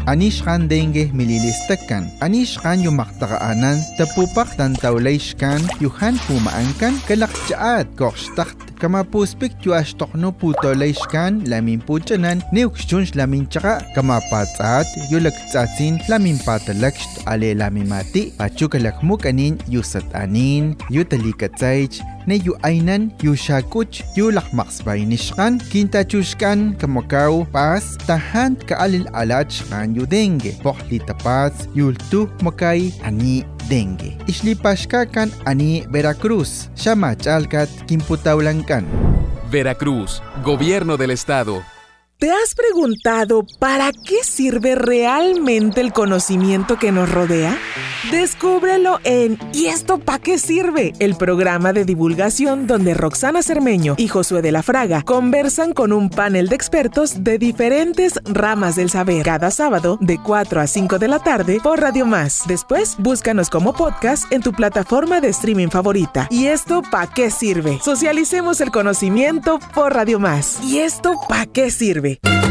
Anishkan dengue mililistakan. Anishkan yung maktaqaanan tapupak tantawlayshkan yuhan pumaankan kalakjaat kokstakt kamapuspik yu ashtokno putolayshkan lamin puchanan neukshunsh lamin chaka kamapatsat yu laktsatsin lamin patalakst ale lamin mati pachu kalakmuk anin yu satanin yu talikatsaych ne yu aynan yu shakuch yu lakmaksbay nishkan kintachushkan kamakaw pas tahan kaalil alachkan yu dengue pokli tapats yultu makay ani dengue. Islipashkakan ani Veracruz. Shamachalkat kimputaulankan. Veracruz, Gobierno del Estado. ¿Te has preguntado para qué sirve realmente el conocimiento que nos rodea? Descúbrelo en ¿Y esto para qué sirve? El programa de divulgación donde Roxana Cermeño y Josué de la Fraga conversan con un panel de expertos de diferentes ramas del saber. Cada sábado de 4 a 5 de la tarde por Radio Más. Después, búscanos como podcast en tu plataforma de streaming favorita. ¿Y esto para qué sirve? Socialicemos el conocimiento por Radio Más. ¿Y esto para qué sirve?